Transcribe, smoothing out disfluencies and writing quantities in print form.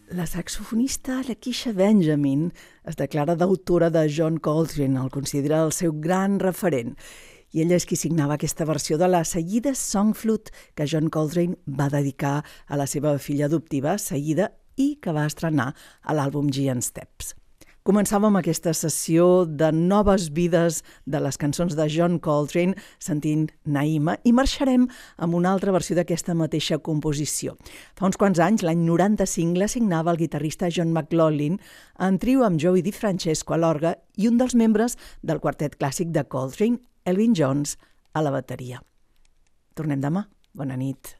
La saxofonista Lakeisha Benjamin es declara d'autora de John Coltrane, el considera el seu gran referent. I ella és qui signava aquesta versió de la Saïda Song Flute que John Coltrane va dedicar a la seva filla adoptiva, Saïda, i que va estrenar a l'àlbum Giant Steps. Començàvem aquesta sessió de noves vides de les cançons de John Coltrane sentint Naïma i marxarem amb una altra versió d'aquesta mateixa composició. Fa uns quants anys, l'any 95, la signava el guitarrista John McLaughlin en trio amb Joey DiFrancesco a l'orgue i un dels membres del quartet clàssic de Coltrane, Elvin Jones, a la bateria. Tornem demà. Bona nit.